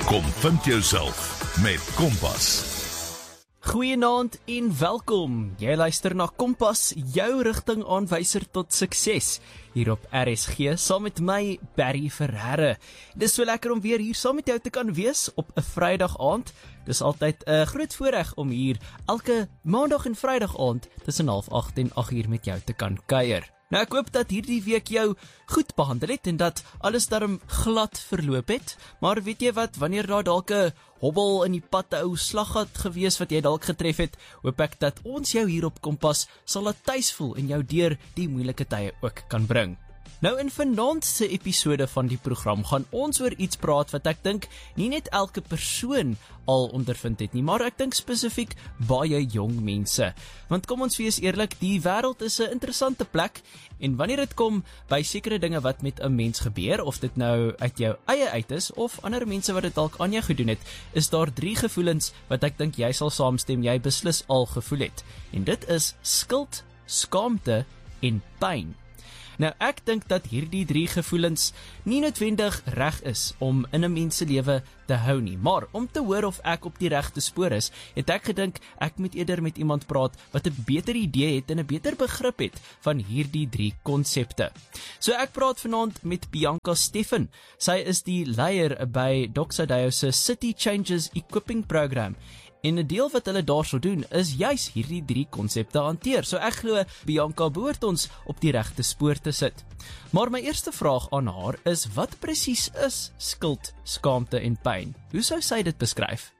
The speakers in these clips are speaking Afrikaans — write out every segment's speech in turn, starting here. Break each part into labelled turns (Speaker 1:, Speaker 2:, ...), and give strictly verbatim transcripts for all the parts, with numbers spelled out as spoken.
Speaker 1: Kom vind jouself met Kompas.
Speaker 2: Goeienaand en welkom. Jy luister na Kompas, jou rigtingaanwyser tot sukses, hier op R S G, saam met my, Barry Ferreira. Dis so lekker om weer hier saam met jou te kan wees op 'n Vrydag aand. Dis altyd 'n groot voorreg om hier elke Maandag en Vrydag aand tussen half agt en agt uur met jou te kan kuier. Nou ek hoop dat hierdie week jou goed behandel het en dat alles daarom glad verloop het, maar weet jy wat, wanneer daar dalk 'n hobbel in die pad, 'n ou slaggat gewees wat jy dalk getref het, hoop ek dat ons jou hier op Kompas sal laat tuis voel en jou deur die moeilike tye ook kan bring. Nou in vanaand se episode van die program gaan ons oor iets praat wat ek dink nie net elke persoon al ondervind het nie, maar ek dink spesifiek baie jong mense. Want kom ons wees eerlik, die wêreld is 'n interessante plek en wanneer dit kom by sekere dinge wat met 'n mens gebeur, of dit nou uit jou eie uit is of ander mense wat dit dalk aan jou gedoen het, is daar drie gevoelens wat ek dink jy sal saamstem jy beslis al gevoel het. En dit is skuld, skaamte en pyn. Nou ek dink dat hierdie drie gevoelens nie noodwendig reg is om in 'n mens se lewe te hou nie, maar om te hoor of ek op die regte spoor is, het ek gedink ek moet eerder met iemand praat wat 'n beter idee het en 'n beter begrip het van hierdie drie konsepte. So ek praat vanaand met Bianca Steffen. Sy is die leier by Doxadeo se City Changes Equipping Program. En 'n deel wat hulle daar sal doen, is juis hierdie drie konsepte hanteer. So ek glo, Bianca behoort ons op die regte spoor te sit. Maar my eerste vraag aan haar is, wat presies is skuld, skaamte en pyn? Hoe sou sy dit beskryf?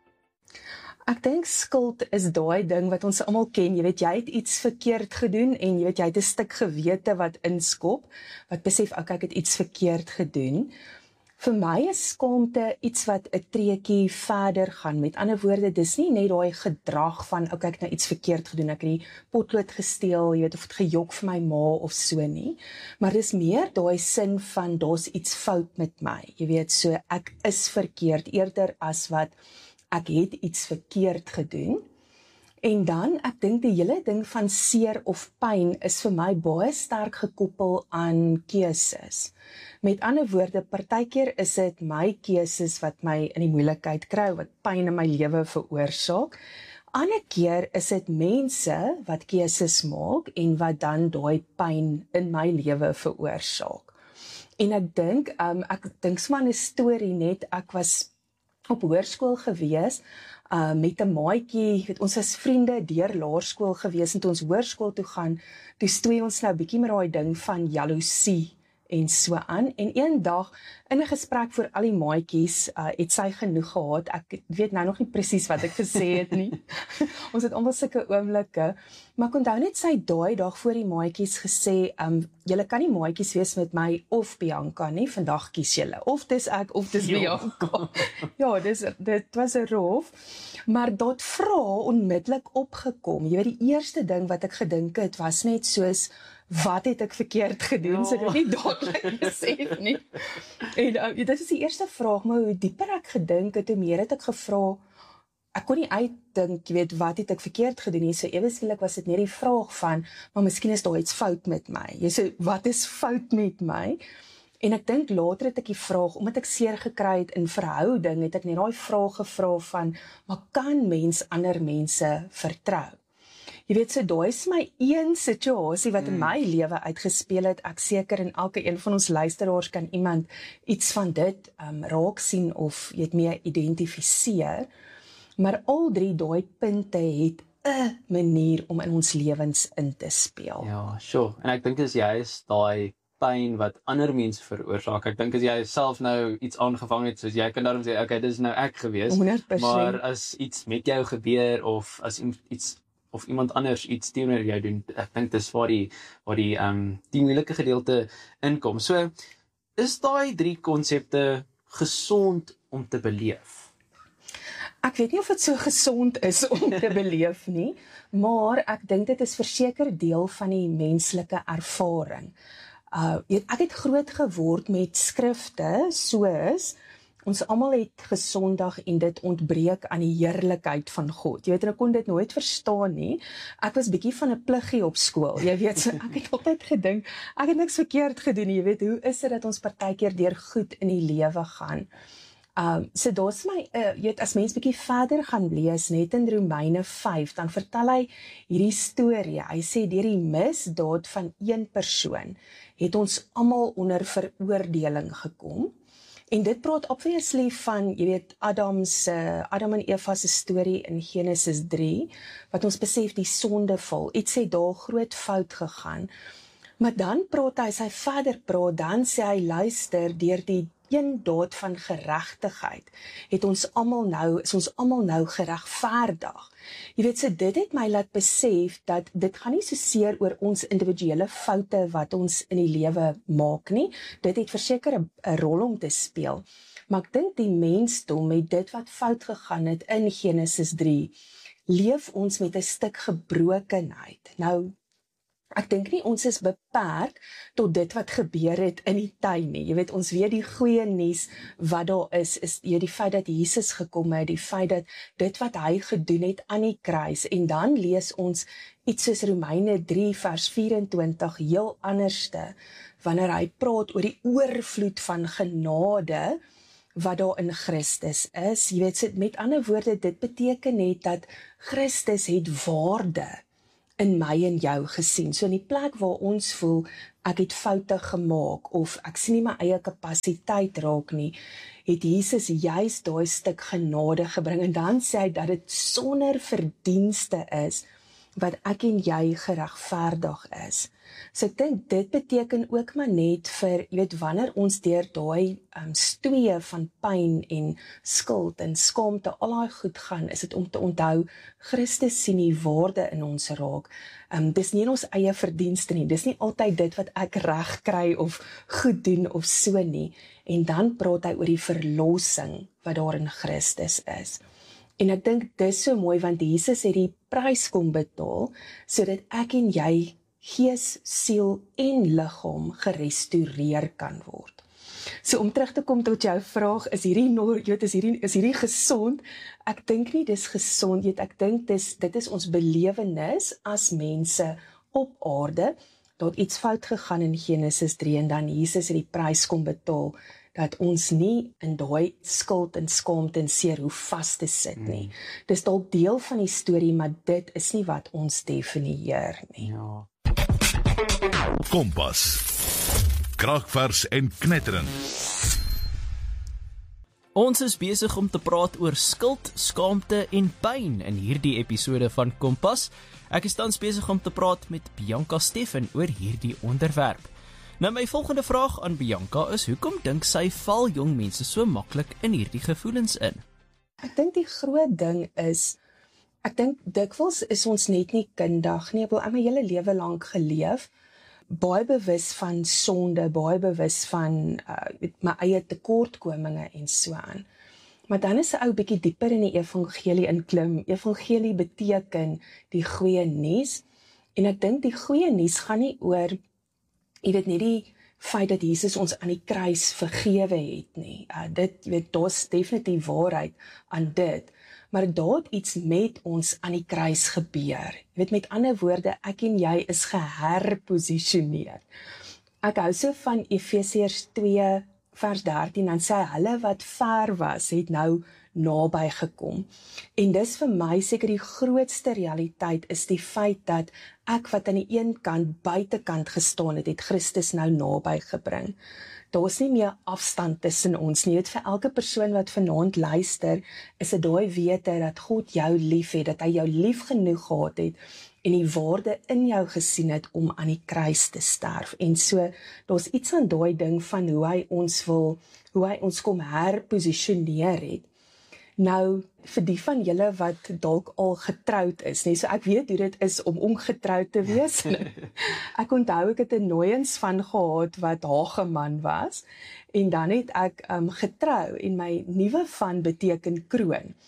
Speaker 3: Ek dink skuld is daai ding wat ons almal ken. Jy weet, jy het iets verkeerd gedoen en jy weet, jy het 'n stuk gewete wat inskop, wat besef, ok, ek het iets verkeerd gedoen. Vir my is skaamte iets wat 'n treukie verder gaan. Met ander woorde, dis nie net daai gedrag van, ok, ek het nou iets verkeerd gedoen, ek het die potlood gesteel, jy weet, of het gejok vir my ma of so nie. Maar dis meer daai sin van, daar's iets fout met my. Jy weet, so ek is verkeerd, eerder as wat ek het iets verkeerd gedoen. En dan, ek dink die hele ding van seer of pyn is vir my baie sterk gekoppel aan keuses. Met ander woorde, partykeer is dit my keuses wat my in die moeilikheid kry, wat pyn in my lewe veroorsaak. Ander keer is dit mense wat keuses maak en wat dan daai pyn in my lewe veroorsaak. En ek dink, um, ek dink sommer 'n storie net, ek was op hoërskool gewees, Uh, met 'n maatjie, weet, ons is vriende deur laerskool gewees en toe ons hoërskool toe gaan, toe stoei ons nou bietjie met daai ding van jaloesie en so aan, en een dag in 'n gesprek vir al die maatjies, uh, het sy genoeg gehad. Ek weet nou nog nie presies wat ek gesê het nie. Ons het almal sulke oomblikke, maar ek onthou net sy daai dag voor die maatjies gesê, um, julle kan nie maatjies wees met my of Bianca nie, vandag kies julle, of dis ek of dis Bianca. Ja, dis, dit was 'n rof, maar dat vrae onmiddellik opgekom. Jy weet, die eerste ding wat ek gedink het, was net soos, wat het ek verkeerd gedoen, ja. So dit nie dadelik besef nie. En uh, dit is die eerste vraag, maar hoe dieper ek gedink het, hoe meer het ek gevra, ek kon nie uitdink, jy weet, wat het ek verkeerd gedoen nie, so ewe skielik was dit net die vraag van, maar miskien is daar iets fout met my, jy sê, wat is fout met my? En ek dink later het ek die vraag, omdat ek seer gekry het in verhouding, het ek net daai vraag gevra van, maar kan mens ander mense vertrou? Jy weet, so daai is my een situasie wat in my lewe uitgespeel het. Ek seker in elke een van ons luisteraars kan iemand iets van dit um, raak sien of jy het mee identifiseer. Maar al drie daai punte het 'n manier om in ons lewens in te speel.
Speaker 4: Ja, sure. En ek dink dis juist daai pyn wat ander mense veroorsaak. Ek dink as jy self nou iets aangevang het, soos jy kan daarom sê, okay, dis nou ek gewees.
Speaker 3: honderd persent.
Speaker 4: Maar as iets met jou gebeur of as iets of iemand anders iets teenoor jou doen, ek dink dis waar die waar die ehm um, die moeilike gedeelte inkom. So is daai drie konsepte gesond om te beleef?
Speaker 3: Ek weet nie of dit so gesond is om te beleef nie, maar ek dink dit is verseker deel van die menslike ervaring. Uh, ek het groot geword met skrifte soos, ons almal het gesondag en dit ontbreek aan die heerlikheid van God. Jy weet, ek kon dit nooit verstaan nie. Ek was bietjie van 'n pluggie op skool. Jy weet, so ek het altyd gedink, ek het niks verkeerd gedoen nie. Jy weet, hoe is dit dat ons partykeer deur goed in die lewe gaan? Um, so daar's my, uh, jy weet, as mens bietjie verder gaan lees, net in Romeine vyf, dan vertel hy hierdie storie. Hy sê, deur die misdaad van een persoon, het ons almal onder veroordeling gekom. En dit praat obviously van, jy weet, Adams, uh, Adam en Eva se storie in Genesis drie, wat ons besef die sondeval, iets het daar groot fout gegaan. Maar dan praat hy, as hy verder praat, dan sê hy, luister, deur die een daad van geregtigheid, het ons almal nou, is ons almal nou geregverdig. Jy weet, so dit het my laat besef, dat dit gaan nie so seer oor ons individuele foute, wat ons in die lewe maak nie, dit het verseker 'n rol om te speel, maar ek dink die mensdom, met dit wat fout gegaan het in Genesis drie, leef ons met 'n stuk gebrokenheid. Nou, ek dink nie ons is beperk tot dit wat gebeur het in die tuin nie. Jy weet, ons weet die goeie nuus wat daar is, is jy, die feit dat Jesus gekom het, die feit dat dit wat hy gedoen het aan die kruis, en dan lees ons iets soos Romeine drie vers vyf-en-twintig heel anderste, wanneer hy praat oor die oorvloed van genade, wat daar in Christus is. Jy weet, so met ander woorde, dit beteken net dat Christus het waarde in my en jou gesien. So in die plek waar ons voel, ek het foute gemaak, of ek sien nie my eie kapasiteit raak nie, het Jesus juist daai stuk genade gebring, en dan sê hy dat dit sonder verdienste is, wat ek en jy geregverdig is. So ek dink dit beteken ook maar net vir, jy weet, wanneer ons deur daai um, stoeie van pyn en skuld en skaamte, al daai goed gaan, is dit om te onthou, Christus sien die waarde in ons raak. Um, dis nie in ons eie verdienste nie, dis nie altyd dit wat ek reg kry of goed doen of so nie. En dan praat hy oor die verlossing wat daar in Christus is. En ek dink dis so mooi, want Jesus het die prys kom betaal, sodat ek en jy gees, siel en liggaam gerestoreer kan word. So om terug te kom tot jou vraag, is hierdie, jy weet, is hierdie, is hierdie gesond? Ek dink nie dis gesond, jy weet, ek dink dis, dit is ons belewenis as mense op aarde, dat iets fout gegaan in Genesis drie, en dan Jesus het die prys kom betaal, dat ons nie in daai skuld en skaamte en seer hoef vas te sit nie. Mm. Dis dalk deel van die storie, maar dit is nie wat ons definieer nie.
Speaker 4: Ja.
Speaker 1: Kompas. Kragvers en knetterend.
Speaker 2: Ons is besig om te praat oor skuld, skaamte en pyn in hierdie episode van Kompas. Ek is tans besig om te praat met Bianca Steffen oor hierdie onderwerp. Nou my volgende vraag aan Bianca is, hoekom dink sy val jong mense so maklik in hierdie gevoelens in?
Speaker 3: Ek dink die groot ding is, ek dink dikwels is ons net nie kundig nie, ek wil my hele lewe lank geleef, baie bewus van sonde, baie bewus van uh, my eie tekortkominge en so aan. Maar dan is 'n ou bietjie dieper in die evangelie inklim. Evangelie beteken die goeie nuus, en ek dink die goeie nuus gaan nie oor, jy weet, nie die feit dat Jesus ons aan die kruis vergewe het nie. Uh, dit, jy weet, daar's definitief waarheid aan dit, maar daar het iets met ons aan die kruis gebeur. Jy weet, met ander woorde, ek en jy is geherposisioneer. Ek hou so van Efesiërs twee vers dertien, dan sê hy, hulle wat ver was, het nou naby gekom. En dis vir my seker die grootste realiteit, is die feit dat ek wat aan die een kant buitekant gestaan het, het Christus nou naby gebring. Daar is nie meer afstand tussen ons nie. Dit vir elke persoon wat vanaand luister, is dit daai wete dat God jou lief het, dat hy jou lief genoeg gehad het, en die waarde in jou gesien het om aan die kruis te sterf. En so, daar's iets aan daai ding van hoe hy ons wil, hoe hy ons kom herposisioneer het. Nou, vir die van julle wat dalk al getroud is, nee, so ek weet hoe dit is om ongetroud te wees. Ek onthou ek het 'n nooiens van gehad wat Hageman was, en dan het ek um, getrou, en my nuwe van beteken kroon.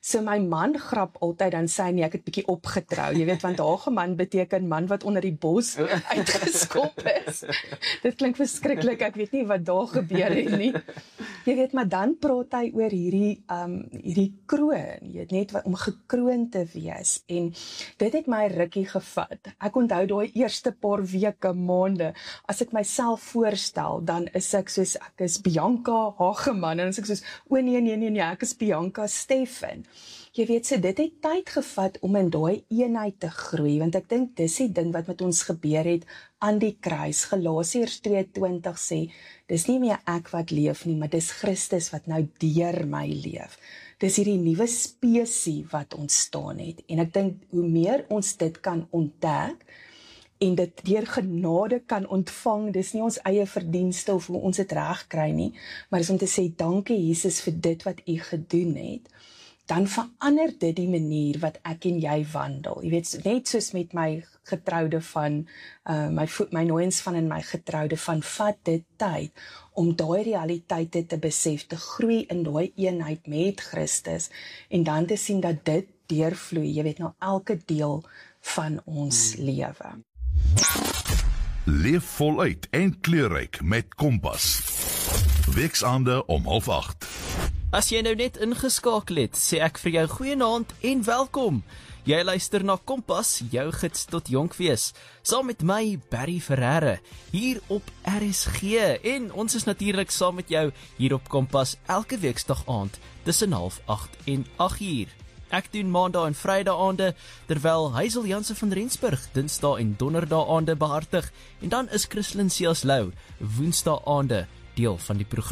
Speaker 3: So my man grap altyd, dan sê hy nie, ek het bietjie opgetrou, jy weet, want hageman beteken man wat onder die bos uitgeskop is. Dit klink verskriklik, ek weet nie wat daar gebeur het nie. Jy weet, maar dan praat hy oor hierdie, um, hierdie kroon, jy weet, net wat, om gekroon te wees, en dit het my rukkie gevat. Ek onthou daai eerste paar weke, maande, as ek myself voorstel, dan is ek soos, ek is Bianca Hageman, en as ek soos, o nee, nee, nee, nee, ek is Bianca Steffen. Jy weet, so dit het tyd gevat om in daai eenheid te groei, want ek dink dis die ding wat met ons gebeur het aan die kruis. Galasiërs twee twintig sê, dis nie meer ek wat leef nie, maar dis Christus wat nou deur my leef. Dis hierdie nuwe spesie wat ontstaan het, en ek dink, hoe meer ons dit kan ontdek, en dit deur genade kan ontvang, dis nie ons eie verdienste of hoe ons dit reg kry nie, maar is om te sê, dankie Jesus vir dit wat u gedoen het, dan verander dit die manier wat ek en jy wandel. Jy weet, net soos met my getroude van, uh, my, my nooiens van en my getroude van, vat dit tyd, om daai realiteite te besef, te groei in daai eenheid met Christus, en dan te sien dat dit deurvloei, jy weet, na elke deel van ons hmm. lewe.
Speaker 1: Leef voluit en kleurryk met Kompas. Weksaande om half agt.
Speaker 2: As jy nou net ingeskakel het, sê ek vir jou goeienaand en welkom. Jy luister na Kompas, jou gids tot jonk wees, saam met my, Barry Ferreira, hier op R S G, en ons is natuurlik saam met jou hier op Kompas elke weksdag aand tussen half agt en agt uur. Ek doen maandag en vrydag aande, terwyl Hazel Jansen van Rensburg dinsdag en donderdag aande behartig, en dan is Christlyn Seelslou woensdag aande deel van die program.